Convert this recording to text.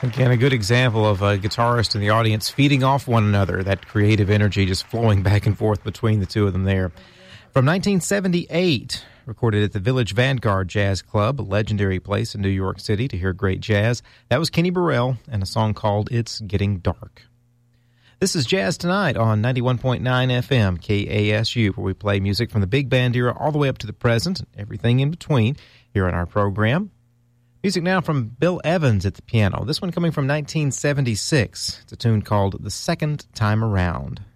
Again, a good example of a guitarist and the audience feeding off one another, that creative energy just flowing back and forth between the two of them there. From 1978, recorded at the Village Vanguard Jazz Club, a legendary place in New York City to hear great jazz. That was Kenny Burrell and a song called It's Getting Dark. This is Jazz Tonight on 91.9 FM KASU, where we play music from the big band era all the way up to the present and everything in between here on our program. Music now from Bill Evans at the piano. This one coming from 1976. It's a tune called The Second Time Around.